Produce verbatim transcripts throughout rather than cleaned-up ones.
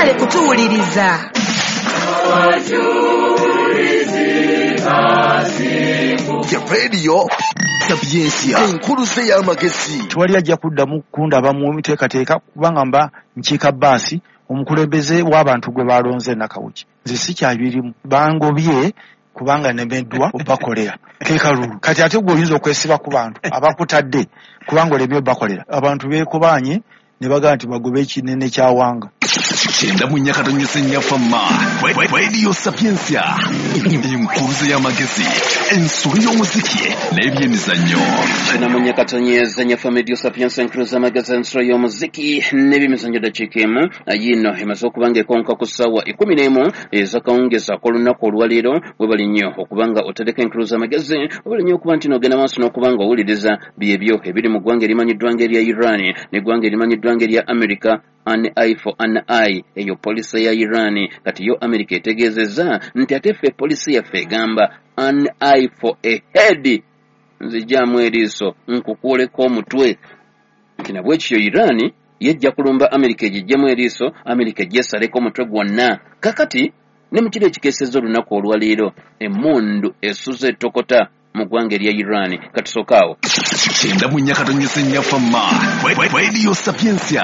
mwagale kutuwuliriza. Ya radio Sapiensia enkuluze y'amagezi. Twali ajja kuddamu kundaba mu miteekateeka kubanga mba nkiika baasi omukulembeze w'abantu gwe balonze Nakawuki. Nze sikyabirimu bangobye kubanga nemeddwa obakolera kekalulu. Kati ate gwe oyinza okwesiba ku bantu abakutadde kubanga olemye obakolera. Abantu beekubanye ne bagaa nti bagobe ekinene kya wanga. Kyenda mu nnyaka tonnyesa ennyafamma Radio Sapiensia enkuluze y'amagezi ensubi y'omuziki n'ebyemizannyo. Kyenda mu nnyaka tonnyesa ennyafamma Radio Sapiensia enkuluze y'amagezi ensubi y'omuziki n'ebyemizannyo dakiika emu yino emaze okubanga ekonka ku ssaawa ekkumi n'emu ez'akawungeeza ak'olunaku olwaleero bwe bali nnyo okubanga otereka enkuluze y'amagezi bwe bali nnyo okuba nti n'ogenda maaso n'okubanga owuliriza byebyo ebiri mu ggwanga erimanyiddwa ng'erya Iran n'eggwanga erimanyiddwa ng'erya America. An eye for an eye eyo polisi ya Iran kati yo America etegeezezza nti ate ffe polisi yaffe egamba an eye for a head nzijjaamu eriiso nkukuuleko omutwe nti nabwe ekyo Iran yejja kulumba America egijjemu eriiso America ejjeesaleko omutwe gwonna kakati ne mu kiro ekikeesezza olunaku olwaleero emmundu esuze ettokota mu ggwanga erya Iran katusokaawo. Kyenda mu nnyaka tonnyesa ennyafamma Radio Sapiensia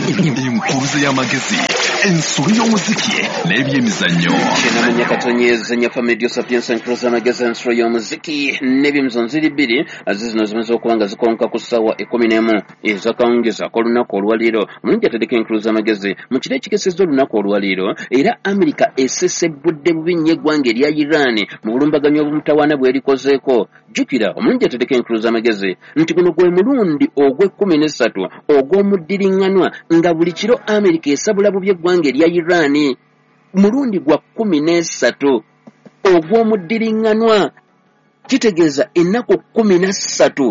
enkuluze y'amagezi ensubi y'omuziki n'ebyemizannyo. Kyenda mu nnyaka tonnyesa ennyafamma Radio Sapiensia enkuluze y'amagezi ensubi y'omuziki n'ebyemizannyo nziri bbiri zino zimaze okuba nga zikonka ku ssaawa ekkumi n'emu ez'akawungeeza ak'olunaku olwaleero omulungi atereka enkuluze y'amagezi mu kiro ekikeesezza olunaku olwaleero era America esesebudde bubi nnyo eggwanga erya Iran mu bulumbaganyo obumutawaana bwerikozeeko. Jjukira omulungi atereka enkuluze y'amagezi nti guno gwe mulundi ogw'ekkumi n'essatu ogw'omuddiriŋŋanwa nga buli kiro America esabula bubi eggwanga erya Iran. Mulundi gwa kkumi n'essatu ogw'omuddiriŋŋanwa kitegeeza ennaku kkumi na ssatu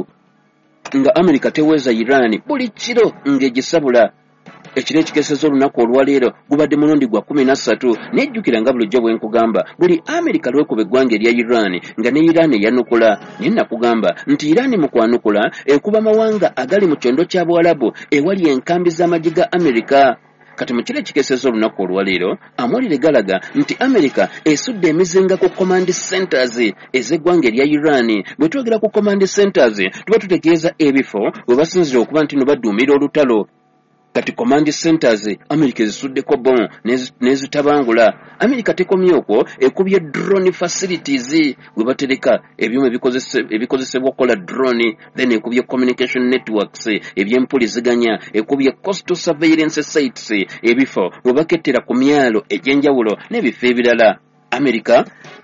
nga America teweeza Iran buli kiro ng'egisabula. Ekiro ekikeesezza olunaku olwaleero gubadde mulundi gwa kkumi na ssatu nejjukira nga bulijjo bwe nkugamba buli America lwekuba eggwanga erya Iran nga ne Iran eyanukula naye nakugamba nti Iran mu kwanukula ekuba amawanga agali mu kyondo kya Buwalabu ewali enkambi z'amagye ga America. Kati mu kiro ekikeesezza olunaku olwaleero amawulire galaga nti America esudde emizinga ku command centers ez'eggwanga erya Iran. Bwe twogera ku command centers tuba tutegeeza ebifo we basinzira okuba nti no badduumira olutalo. Kati command centers America ezisuddeko bomu nezitabangula. America tekomye okwo ekubye drone facilities we batereka ebyuma ebikozesebwa okukola drone then ekubye communication networks ebyempuliziganya ekubye coastal surveillance sites ebifo we bakettera ku myalo egy'enjawulo n'ebifo ebirala. America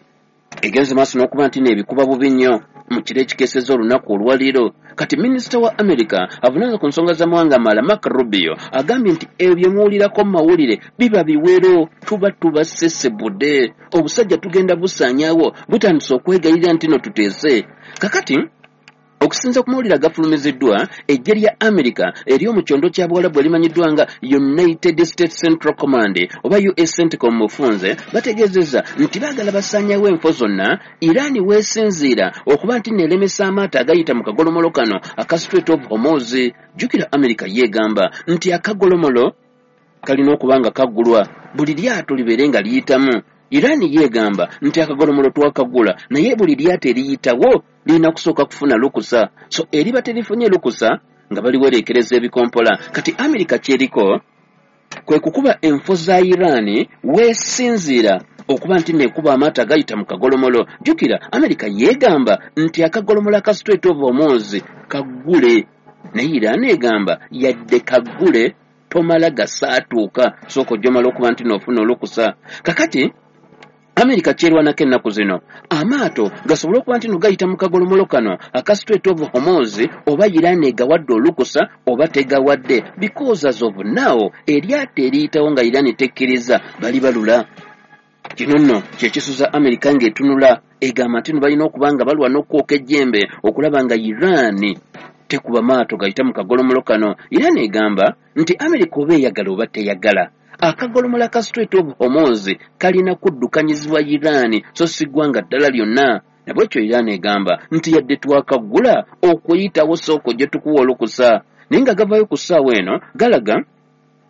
egenze maaso n'okuba nti n'ebikuba bubi nnyo mu kiro ekikeesezza olunaku olwaleero. Kati minisita wa America avunaanyizibwa ku nsonga z'amawanga amalala Marco Rubio agambye nti ebyo muwulirako mu mawulire biba biwero tuba tubasesebudde obusajja tugenda busaanyaawo butandise okwegayirira nti no tuteese. Kakati okusinza ku mawulire agafulumiziddwa eggye lya America eryo mu kyondo kya Buwalabu erimanyiddwa nga United States Central Command oba U S CENTCOM mu bufunze bategeezezza nti baagala basaanyaawo enfo zonna Iran weesinziira okuba nti neelemesa amaato agayita mu kagolomolo kano aka Strait of Hormuz. Jjukira America yeegamba nti akagolomolo kalina okuba nga kaggulwa buli lyato libeere nga liyitamu. Iran yeegamba nti akagolomolo twakagula naye buli lyato eriyitawo lirina kusooka kufuna lukusa, so eriba terifunye lukusa nga baliwerekereza ebikompola. Kati America kyeriko kwe kukuba enfo za Iran weesinziira okuba nti neekuba amaato agayita mu kagolomolo. Jjukira America yeegamba nti akagolomolo aka Strait of Hormuz kaggule naye Iran egamba yadde kaggule tomala gasaatuuka sooka ojjomala okuba nti noofuna olukusa. Kakati America kyerwanako ennaku zino amaato gasobola okuba nti nogayita mu kagolomolo kano aka Strait of Hormuz oba Iran egawadde olukusa oba tegawadde because as of now eryato eriyitawo nga Iran tekkiriza bali balula. Kino nno kyekisuza America ng'etunula egamba nti no balina okuba nga balwana okwoka ejjembe okulaba nga Iran tekuba maato gayita mu kagolomolo kano. Iran egamba nti America oba eyagala oba teyagala akagolomolo ka Strait of Hormuz kalina kuddukanyizibwa Iran so si ggwanga ddala lyonna. Nabwekyo Iran egamba nti yadde twakagula okuyitawo sooka gye tukuwa olukusa naye nga gavayo ku ssaawa eno galaga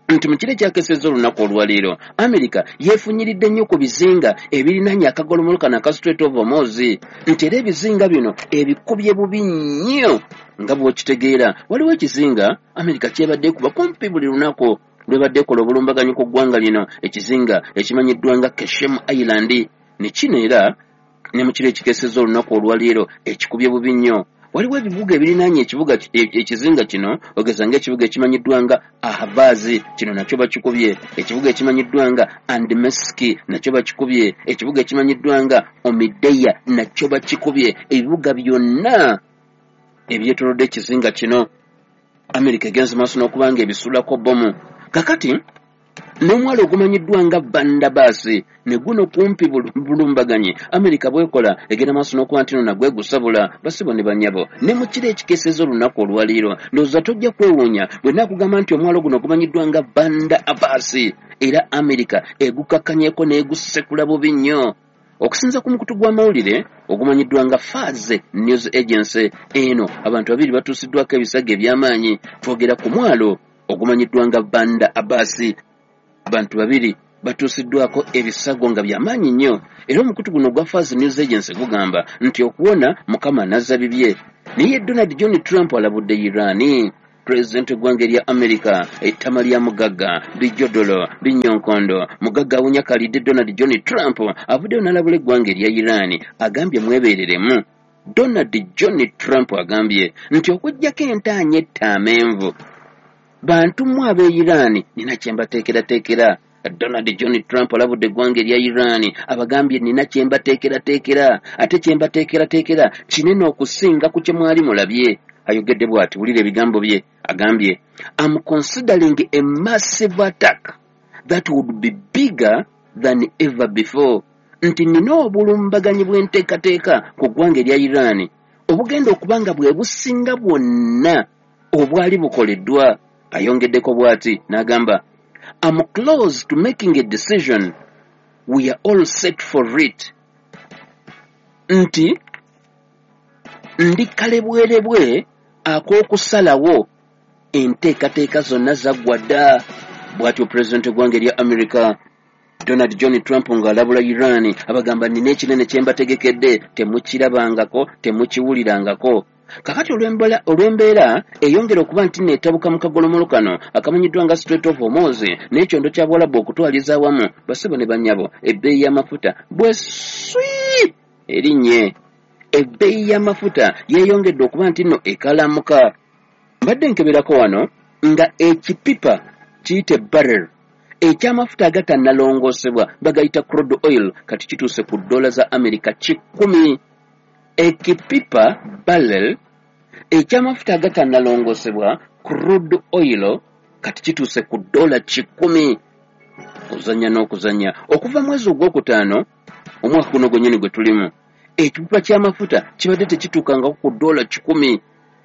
nti mu kiro ekyakeseza olunaku olwaleero Amerika yeefunyiridde nnyo ku bizinga ebirinaanye akagolomolokano aka Strait of Hormuz nti era ebizinga bino ebikubye bubi nnyo nga bw'okitegeera. Waliwo ekizinga Amerika kyebadde kuba kumpi buli lunaku lwebadde ekola obulumbaganyi ku ggwanga lino, ekizinga ekimanyiddwa nga Keshem Island, ne kino era ne mu kiro ekikeseza olunaku olwaleero ekikubye bubi nnyo. Waliwo ebibuga ebirinaanye ekibuga ekizinga kino, ogeza ng'ekibuga ekimanyiddwa nga Ahvaz, kino nakyo bakikubye. Ekibuga ekimanyiddwa nga Andmeski nakyo bakikubye. Ekibuga ekimanyiddwa nga Omideya nakyo bakikubye. Ebibuga byonna ebyetoolodde ekizinga kino Amerika egenze maaso n'okuba nga ebisuulako bomu. Kakati n'omwalo ogumanyiddwa nga Bandabas ne guno kumpi bulumbaganyi Amerika bwekola egenda maaso n'okuba nti no nagwe gusabula basibo ne banyabo. Ne mu kiro ekikeseza olunaku olwaleero ndowooza tojja kwewuunya bwe naakugamba nti omwalo guno gumanyiddwa nga Bandabas era Amerika egukakkanyeeko n'egusekula bubi nnyo. Okusinza ku mukutu gw'amawulire ogumanyiddwa nga Fars News Agency, eno abantu babiri batuusiddwako ebisago eby'amaanyi. Twogera ku mwalo ogumanyiddwa nga Bandabas, abantu babiri batuusiddwako ebisago nga by'amaanyi nnyo. Era omukutu guno gwa Fars News Agency gugamba nti okuwona Mukama anazza bibye. Naye Donald John Trump alabudde Iran. Pulezidenti eggwanga erya Amerika ettama lya mugagga lijjodolo linyonkondo. Mugagga awunyakalidde Donald John Trump avuddeyo n'alabula eggwanga erya Iran, agambye mwebeereremu. Donald John Trump agambye nti okuggyako entaanya ettamenvu bantu mmwe ab'e Iran nina kye mbateekerateekera. Donald John Trump alabudde eggwanga erya Iran, abagambye nina kye mbateekerateekera, ate kye mbateekerateekera kinene okusinga ku kye mwali mulabye. Ayogedde bw'ati, wulira ebigambo bye, agambye I'm considering a massive attack that would be bigger than ever before. Nti nina obulumbaganyi bw'enteekateeka ku ggwanga erya Iran obugenda okuba nga bwe businga bwonna obwali bukoleddwa. Ayongeddeko bw'ati n'agamba I'm close to making a decision. We are all set for it. Nti ndi kale bwerebwe ak'okusalawo enteekateeka zonna zaggwa dda. Bw'atyo pulezidenti eggwanga erya Amerika Donald John Trump ng'alabula Iran, abagamba nina ekinene kye mbategekedde, temukirabangako temukiwulirangako. Kakati olw'embeera eyongera okuba nti neetabuka mu kagolomolokano akamanyiddwa nga Strait of Hormuz n'ekyondo kya Buwalabu okutwaliza awamu basebo ne bannyabo, ebbeeyi y'amafuta bweswi erinnye. Ebbeeyi y'amafuta yeeyongedde okuba nti nno ekalamuka. Mbadde nkeberako wano nga ekipipa kiyite barrel eky'amafuta agatannalongoosebwa bagayita crude oil kati kituuse ku dola za Amerika kikumi. Ekipipa barrel eky'amafuta agatannalongoosebwa crude oil kati kituuse ku dola kikumi. Ozanya n'okuzanya okuva mwezi ogwokutaano omwaka guno gwennyini gwe tulimu, ekipipa ky'amafuta kibadde tekituukangako ku dola kikumi.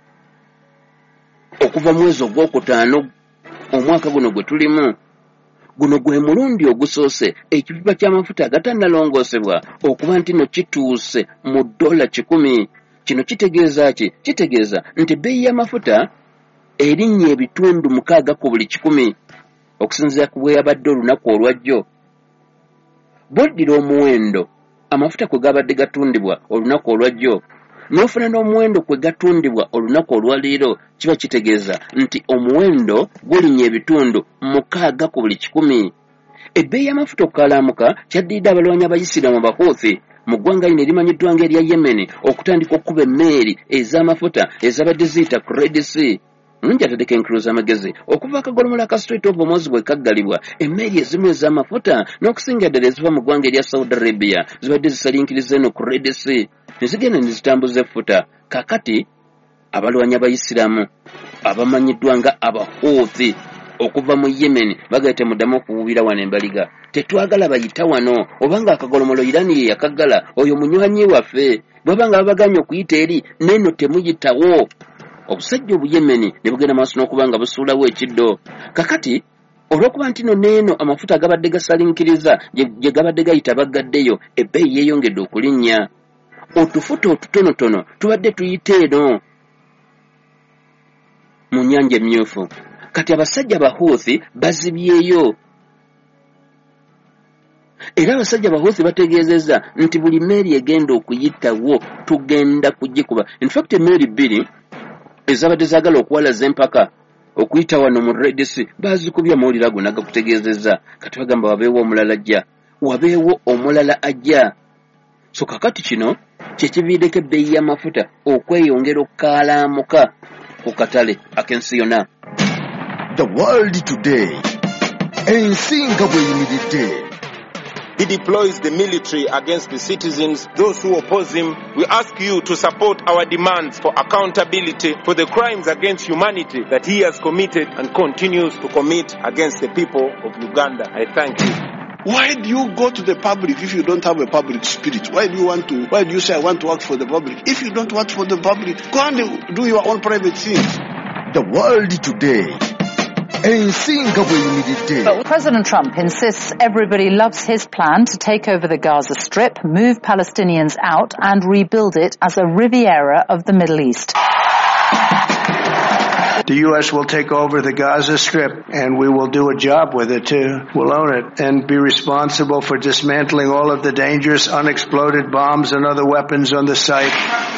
Okuva mwezi ogwokutaano omwaka guno gwe tulimu, guno gwe mulundi ogusoose ekipipa ky'amafuta agatannalongoosebwa okuba nti no kituuse mu dola kikumi. Kino kitegeeza ki? Kitegeeza nti ebbeeyi y'amafuta erinnya ebitundu mukaaga ku buli kikumi okusinziira ku bwe yabadde olunaku olwajjo. Bw'oddira omuwendo amafuta kwe gabadde gatundibwa olunaku olwajjo n'ofuna n'omuwendo kwe gatundibwa olunaku olwaleero, kiba kitegeeza nti omuwendo gulinnya ebitundu mukaaga ku buli kikumi. Ebbeeyi y'amafuta okukalamuka kyaddiridde abalwanyi abayisiraamu Bahuthi mu ggwanga lino erimanyiddwa nga erya Yemen okutandika okuba emmeeri ez'amafuta ezabadde ziyita ku Red Sea. Nungi atadeko enkuluza amagezi okuva akagolomola ka Strait of Hormuz bwe kaggalibwa, emmeeri ezimu ez'amafuta n'okusinga ddala eziva mu ggwanga erya Saudi Arabia zibadde zisalinkiriza eno ku Red Sea ne zigenda ne zitambuza effuta. Kakati abalwanyi abayisiraamu abamanyiddwa nga Abahuthi okuva mu Yemen bagayite muddamu okuwubira wano embaliga. Tetwagala bayita wano obanga akagolomolo Iran ye yakaggala, oyo munywanyi waffe. Bw'abanga babaganye okuyita eri neno temuyitawo. Obusajja obuyemeni ne bugenda maaso n'okuba nga busuulawo ekiddo. Kakati olw'okuba nti no neeno amafuta agabadde gasalinkiriza gye gabadde gayita baggaddeyo, ebbeeyi yeeyongedde okulinnya. Otufuta otutonotono tubadde tuyita eno mu nnyanja emmyufu. kati abasajja Abahouthi bazibyeyo. Era abasajja Abahouthi bategeezezza nti buli meeri egenda okuyitawo tugenda kugikuba. In fact emeeri bbiri ezabadde zaagala okuwalaza empaka okuyita wano mu Red Sea baazikubya mawulire ago nagakutegeezezza. Kati bagamba wabeewo omulala ajja, wabeewo omulala ajja. So kakati kino kyekiviireko ebbeeyi y'amafuta okweyongera okukaalaamuka ku katale ak'ensi yonna. The world today. Ensinga bweyimiridde. He deploys the military against the citizens, those who oppose him. We ask you to support our demands for accountability for the crimes against humanity that he has committed and continues to commit against the people of Uganda. I thank you. Why do you go to the public if you don't have a public spirit? Why do you want to, why do you say I want to work for the public? If you don't work for the public, go and do your own private things. The world today. But President Trump insists everybody loves his plan to take over the Gaza Strip, move Palestinians out and rebuild it as a Riviera of the Middle East. The U S will take over the Gaza Strip and we will do a job with it too. We'll own it and be responsible for dismantling all of the dangerous unexploded bombs and other weapons on the site.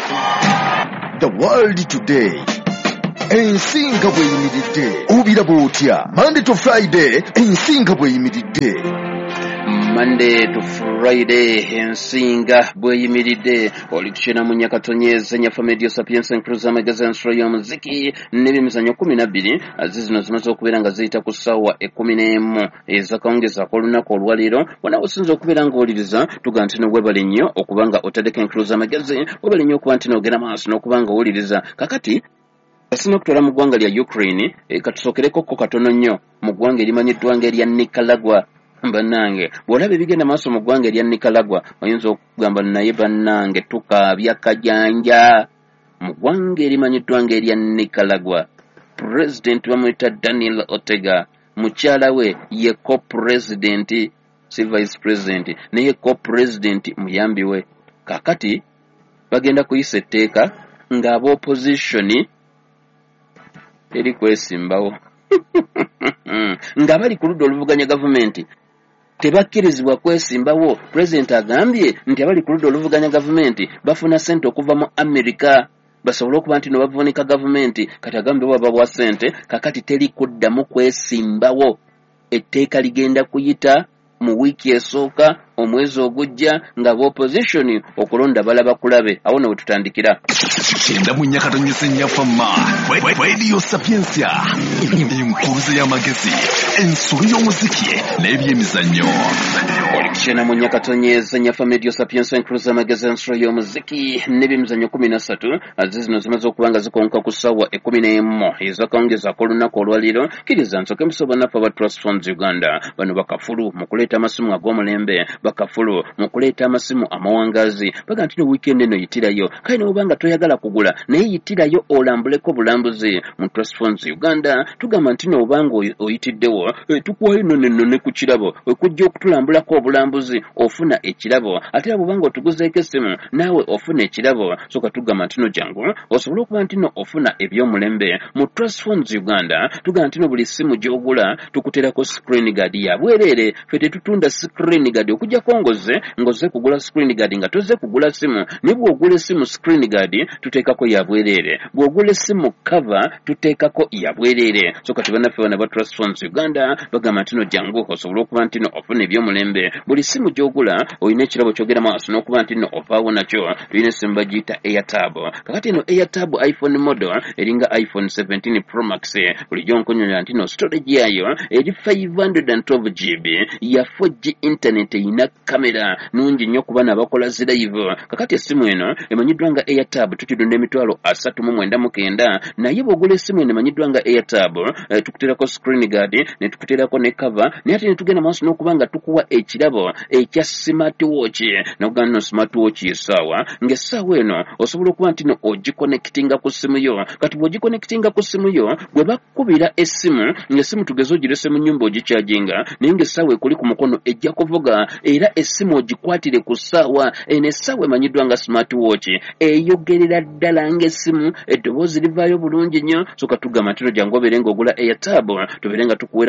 The world today. Ensinga bweyimiridde. Obira bw'otya. Monday to Friday, ensinga bweyimiridde. Monday to Friday, ensinga bweyimiridde. Oli tukyena mu Nyakatonyeza Nyafa Media Sapiens Encruza Magazine Nsolo y'omuziki n'ebimizannyo kumi na bbiri azi zino zimaze okubeera nga ziyita ku ssaawa ekkumi n'emu ez'akawungeza ak'olunaku olwaleero. Wonna osinza okubeera ng'owuliriza tuga nti webale nnyo okuba nga otaddeko Encruza Magazine, webale nnyo okuba nti n'ogenda maaso n'okuba nga owuliriza. Kakati Asina okutwala mu ggwanga lya Ukraine, e, katusookereko ko katono nnyo mu ggwanga erimanyiddwa ng'erya Nicaragua. Bannange bw'olaba ebigenda maaso mu ggwanga erya Nicaragua oyinza okugamba naye bannange tukaabya kajanja. Mu ggwanga erimanyiddwa ng'erya Nicaragua, President bamuyita Daniel Ortega, mukyala we ye co-president, si vice president, naye co-president muyambi we. Kakati bagenda kuyisa etteeka ng'aba opposition eri kwesimbawo nga bali ku ludda oluvuganya gavumenti tebakkirizibwa kwesimbawo. President agambye nti abali ku ludda oluvuganya gavumenti bafuna ssente okuva mu America basobole okuba nti no bavunika gavumenti. Kati agambye bwaba bwa ssente kakati teri kuddamu kwesimbawo. Etteeka ligenda kuyita mu wiiki esooka omwezi ogujja nga opposition okulonda balaba kulabe. Awo nawe tutandikira. Kyenda mu Nyakatonyeza Nyafa Radio Sapiensia. Enkuluze y'amagezi, ensolo y'omuziki n'ebyemizannyo. Kyena mu Nyakatonyeza Nyafa Media Sapiensia Enkuluze y'amagezi, ensolo y'omuziki n'ebyemizannyo kumi na ssatu azi zino zimaze okuba nga zikonka ku ssaawa ekkumi n'emu ez'akawungeza ak'olunaku olwaleero. Kkiriza nsoke musoba naffe aba Trust Funds Uganda bano bakafulu mu kuleeta amasimu ag'omulembe, bakafulu mu kuleeta amasimu amawangaazi. Baga nti no weekend eno yitirayo, kale n'obanga toyagala kugula naye yitirayo olambuleko bulambuzi mu Trust Funds Uganda. Tugamba nti n'obanga oyitiddewo e, tukuwayo nno nno ne ku kirabo okujja okutulambulako obulambuzi ofuna ekirabo, ate bw'obanga otuguzeeko essimu naawe ofuna ekirabo. So katugamba nti no jangu osobole okuba nti no ofuna eby'omulembe mu Trust Funds Uganda. Tugamba nti no buli ssimu gy'ogula tukuterako screen guard ya bwereere. Ffe tetutunda screen guard okujjako ngoze ngoze kugula screen guard nga toze kugula simu. Ne bw'ogula essimu screen guard tuteekako ya bwereere, bw'ogula essimu cover tuteekako ya bwereere. So kati bannaffe bana ba Trust Funds Uganda bagamba nti no jangu osobole okuba nti no ofuna eby'omulembe. Buli ssimu gy'ogula olina ekirabo kyogera maaso n'okuba nti no ovaawo nakyo. Tulina essimu bagiyita AirTab. Kakati eno AirTab iPhone model eringa iPhone seventeen Pro Max. Bulijjo nkonyolera nti no storage yayo eri five hundred twelve gigabytes ya four G internet ina kamera nungi nnyo kuba n'abakola live. Kakati essimu eno emanyiddwa nga AirTab tutidde emitwalo asatu mu mwenda mu kenda, naye bw'ogula essimu eno emanyiddwa nga AirTab eh, tukuterako screen guard ne tukuterako ne cover, naye ate ne tugenda maaso n'okuba nga tukuwa ekirabo ekya smartwatch. N'ogamba no smartwatch essaawa ng'essaawa eno osobola okuba nti no ogiconnectinga ku ssimu yo. Kati bw'ogiconnectinga ku ssimu yo bwe bakkubira essimu ng'essimu tugeze ogirese mu nnyumba ogikyajinga, naye ng'essaawa ekuli ku mukono ejja kuvuga era essimu ogikwatire ku ssaawa. Eno essaawa emanyiddwa nga smartwatch eyogerera ddala ng'essimu, eddoboozi livaayo bulungi nnyo. So katugga matiro jangu obeere ng'ogula airtab tubeere nga tukuwera